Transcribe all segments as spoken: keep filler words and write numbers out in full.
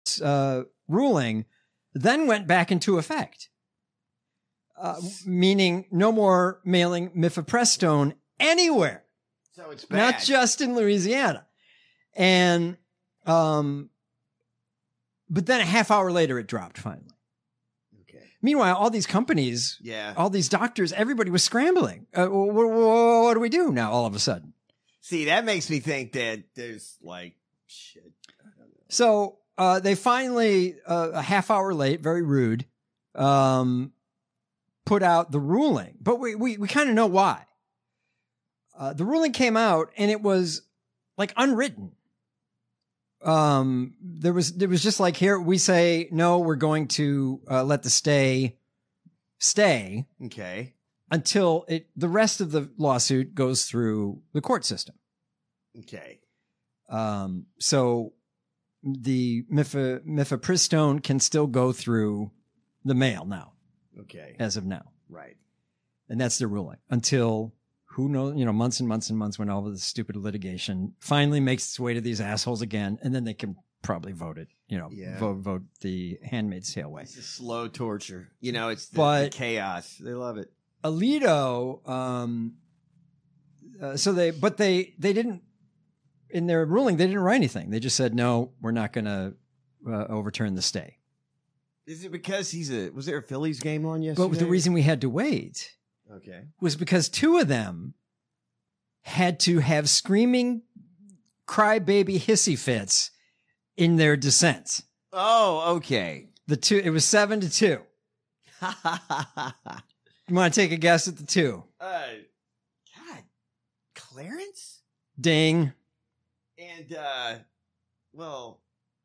uh, ruling then went back into effect, uh, meaning no more mailing mifepristone anywhere. So it's bad. Not just in Louisiana. And, um, but then a half hour later, it dropped finally. Okay. Meanwhile, all these companies, yeah, all these doctors, everybody was scrambling. Uh, what, what, what do we do now all of a sudden? See, that makes me think that there's like shit. So uh, they finally, uh, a half hour late, very rude, um, put out the ruling. But we, we, we kind of know why. Uh, the ruling came out and it was like unwritten. Um, there was, there was just like, here we say, no, we're going to uh, let the stay stay. Okay. Until it, the rest of the lawsuit goes through the court system. Okay. Um, so the mif- mifepristone can still go through the mail now. Okay. As of now. Right. And that's the ruling until who knows, you know, months and months and months when all of this stupid litigation finally makes its way to these assholes again. And then they can probably vote it, you know, Yeah. vote, vote the Handmaid's Tale way. It's a slow torture. You know, it's the, But- the chaos. They love it. Alito, um, uh, so they, but they, they didn't, in their ruling, they didn't write anything. They just said, no, we're not going to uh, overturn the stay. Is it because he's a, was there a Phillies game on yesterday? But the reason we had to wait Okay. was because two of them had to have screaming crybaby hissy fits in their dissent. Oh, okay. The two, it was seven to two. You want to take a guess at the two? Uh, God, Clarence Ding. and uh, well,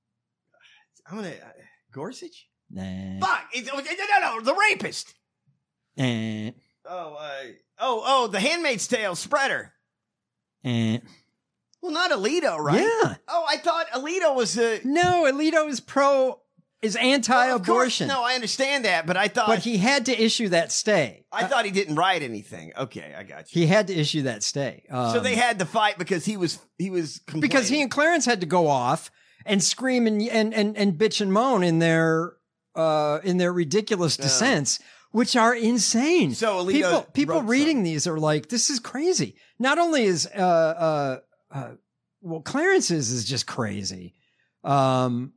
I'm gonna uh, Gorsuch. Nah. Fuck! It's, oh, no, no, no, the rapist. Eh. Oh, uh, oh, oh, the Handmaid's Tale spreader. Eh. Well, not Alito, right? Yeah. Oh, I thought Alito was a. No, Alito is pro, is anti-abortion. No, I understand that, but I thought. But he had to issue that stay. I thought he didn't write anything. Okay, I got you. He had to issue that stay. Um, so they had to fight because he was he was complaining. because he and Clarence had to go off and scream and and and, and bitch and moan in their uh in their ridiculous dissents, which are insane. So Alito people people wrote reading these are like, this is crazy. Not only is uh uh, uh well Clarence's is just crazy, um,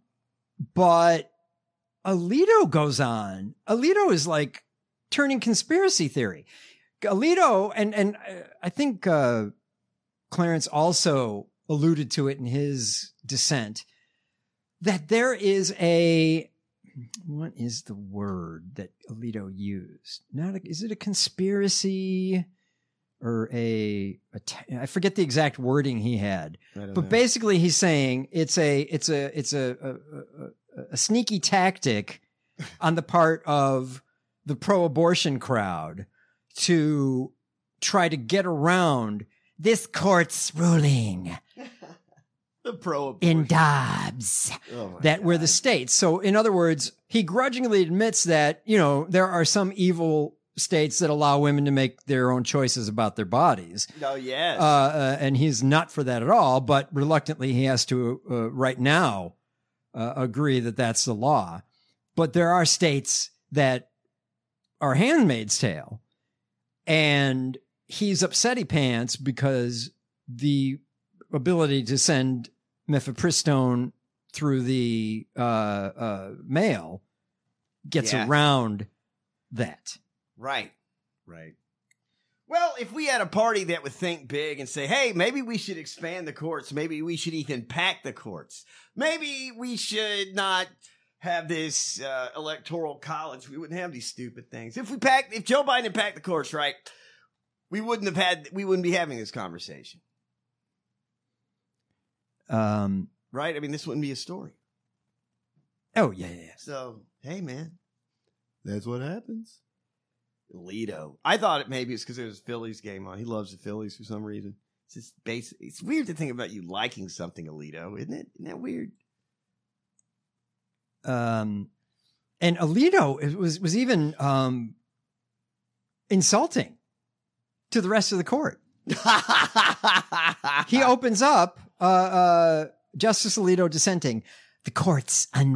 but Alito goes on. Alito is like turning conspiracy theory. Alito and and uh, I think uh, Clarence also alluded to it in his dissent that there is a, what is the word that Alito used? Not a, is it a conspiracy or a, a t- I forget the exact wording he had, but know. basically he's saying it's a it's a it's a a, a, a sneaky tactic on the part of the pro-abortion crowd to try to get around this court's ruling. The pro in Dobbs oh that were the states. So in other words, he grudgingly admits that, you know, there are some evil states that allow women to make their own choices about their bodies. Oh, yes. Uh, uh, and he's not for that at all, but reluctantly he has to uh, right now uh, agree that that's the law. But there are states that are Handmaid's Tale, and he's upsetty pants because the ability to send mifepristone through the uh, uh, mail gets Yeah. around that. Right. Right. Well, if we had a party that would think big and say, hey, maybe we should expand the courts. Maybe we should even pack the courts. Maybe we should not have this uh, electoral college. We wouldn't have these stupid things. If we packed, if Joe Biden had packed the courts, right, we wouldn't have had, we wouldn't be having this conversation. Um, right? I mean, this wouldn't be a story. Oh, yeah, yeah, yeah. So, hey, man, that's what happens. Alito. I thought it maybe it's because there was a Phillies game on. He loves the Phillies for some reason. It's just basic. It's weird to think about you liking something, Alito, isn't it? Isn't that weird? Um, and Alito it was was even um, insulting to the rest of the court. He opens up, uh, uh, Justice Alito dissenting, the court's un